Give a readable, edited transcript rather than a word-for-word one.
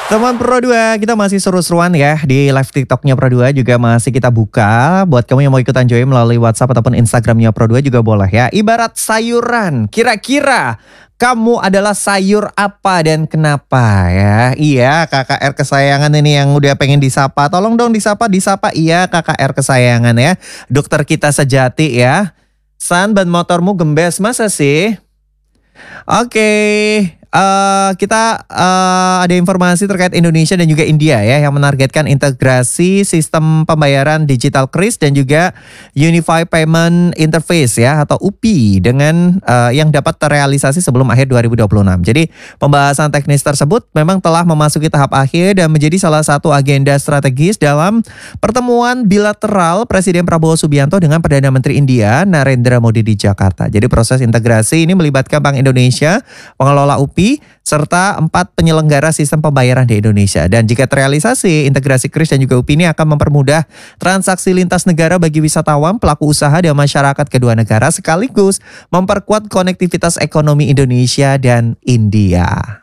Teman Pro 2, kita masih seru-seruan ya di live TikToknya Pro 2 juga masih kita buka. Buat kamu yang mau ikutan join melalui WhatsApp ataupun Instagramnya Pro 2 juga boleh ya. Ibarat sayuran, kira-kira kamu adalah sayur apa dan kenapa ya? Iya, KKR kesayangan ini yang udah pengen disapa. Tolong dong disapa. Iya, KKR kesayangan ya. Dokter kita sejati ya. San, ban motormu gembes, masa sih? Oke, kita ada informasi terkait Indonesia dan juga India ya yang menargetkan integrasi sistem pembayaran digital KRIS dan juga Unified Payment Interface ya atau UPI dengan yang dapat terrealisasi sebelum akhir 2026. Jadi pembahasan teknis tersebut memang telah memasuki tahap akhir dan menjadi salah satu agenda strategis dalam pertemuan bilateral Presiden Prabowo Subianto dengan Perdana Menteri India Narendra Modi di Jakarta. Jadi proses integrasi ini melibatkan Bank Indonesia, pengelola UPI, serta 4 penyelenggara sistem pembayaran di Indonesia. Dan jika terrealisasi, integrasi KRIS dan juga UPI ini akan mempermudah transaksi lintas negara bagi wisatawan, pelaku usaha, dan masyarakat kedua negara sekaligus memperkuat konektivitas ekonomi Indonesia dan India.